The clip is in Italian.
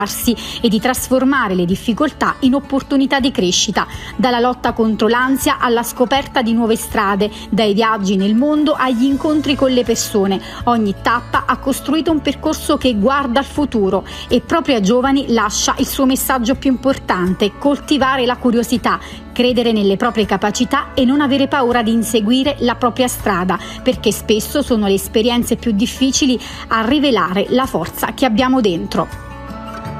e di trasformare le difficoltà in opportunità di crescita, dalla lotta contro l'ansia alla scoperta di nuove strade, dai viaggi nel mondo agli incontri con le persone. Ogni tappa ha costruito un percorso che guarda al futuro e proprio ai giovani lascia il suo messaggio più importante: coltivare la curiosità, credere nelle proprie capacità e non avere paura di inseguire la propria strada, perché spesso sono le esperienze più difficili a rivelare la forza che abbiamo dentro.